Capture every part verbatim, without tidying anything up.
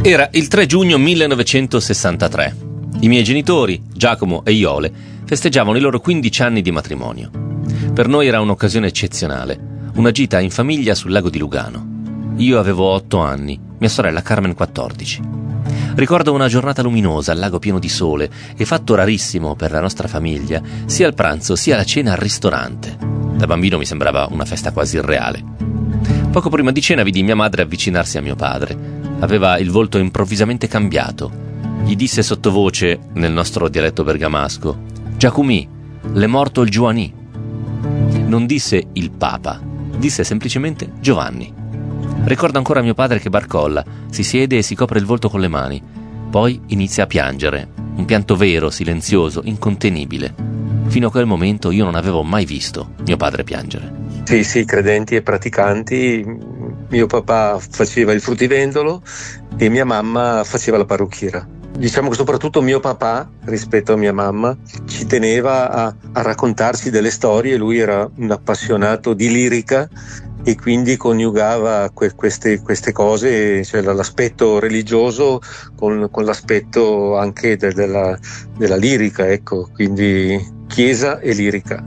Era il tre giugno millenovecentosessantatré. I miei genitori, Giacomo e Iole, festeggiavano i loro quindici anni di matrimonio. Per noi era un'occasione eccezionale, una gita in famiglia sul lago di Lugano. Io avevo otto anni, mia sorella Carmen quattordici. Ricordo una giornata luminosa al lago pieno di sole e fatto rarissimo per la nostra famiglia, sia al pranzo sia alla cena al ristorante. Da bambino mi sembrava una festa quasi irreale. Poco prima di cena vidi mia madre avvicinarsi a mio padre. Aveva il volto improvvisamente cambiato. Gli disse sottovoce, nel nostro dialetto bergamasco: «Giacumì, l'è morto il Giovanni». Non disse il Papa, disse semplicemente Giovanni. Ricordo ancora mio padre che barcolla, si siede e si copre il volto con le mani. Poi inizia a piangere, un pianto vero, silenzioso, incontenibile. Fino a quel momento io non avevo mai visto mio padre piangere. Sì, sì, credenti e praticanti. Mio papà faceva il fruttivendolo e mia mamma faceva la parrucchiera. Diciamo che soprattutto mio papà, rispetto a mia mamma, ci teneva a, a raccontarci delle storie. Lui era un appassionato di lirica e quindi coniugava que- queste, queste cose, cioè l'aspetto religioso con, con l'aspetto anche de- della, della lirica, ecco, quindi chiesa e lirica.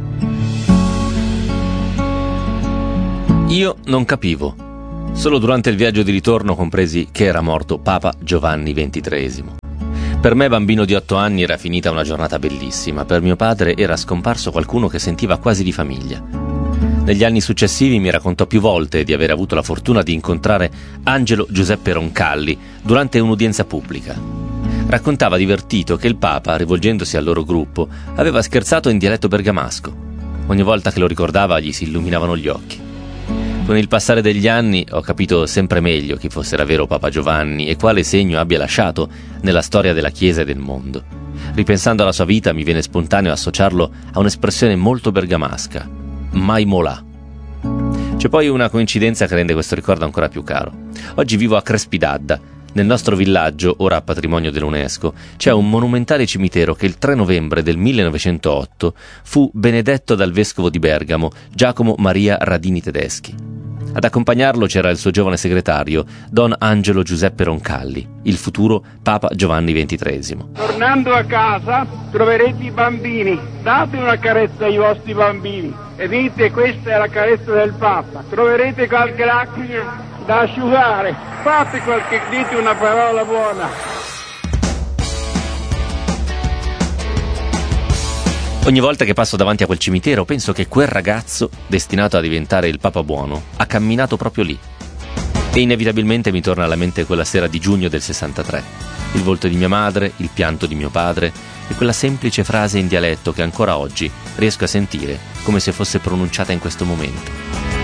Io non capivo. Solo durante il viaggio di ritorno compresi che era morto Papa Giovanni ventitreesimo. Per me, bambino di otto anni, era finita una giornata bellissima. Per mio padre era scomparso qualcuno che sentiva quasi di famiglia. Negli anni successivi mi raccontò più volte di aver avuto la fortuna di incontrare Angelo Giuseppe Roncalli durante un'udienza pubblica. Raccontava divertito che il Papa, rivolgendosi al loro gruppo, aveva scherzato in dialetto bergamasco. Ogni volta che lo ricordava gli si illuminavano gli occhi. Con il passare degli anni ho capito sempre meglio chi fosse davvero Papa Giovanni e quale segno abbia lasciato nella storia della Chiesa e del mondo. Ripensando alla sua vita mi viene spontaneo associarlo a un'espressione molto bergamasca: mai molà. C'è poi una coincidenza che rende questo ricordo ancora più caro. Oggi vivo a Crespidadda. Nel nostro villaggio, ora patrimonio dell'UNESCO, c'è un monumentale cimitero che il tre novembre del millenovecentootto fu benedetto dal vescovo di Bergamo, Giacomo Maria Radini Tedeschi. Ad accompagnarlo c'era il suo giovane segretario, Don Angelo Giuseppe Roncalli, il futuro Papa Giovanni ventitreesimo. Tornando a casa troverete i bambini, date una carezza ai vostri bambini e dite: questa è la carezza del Papa. Troverete qualche lacrima da asciugare, fate qualche, dite una parola buona. Ogni volta che passo davanti a quel cimitero penso che quel ragazzo, destinato a diventare il Papa buono, ha camminato proprio lì. E inevitabilmente mi torna alla mente quella sera di giugno del sessantatré. Il volto di mia madre, il pianto di mio padre e quella semplice frase in dialetto che ancora oggi riesco a sentire come se fosse pronunciata in questo momento.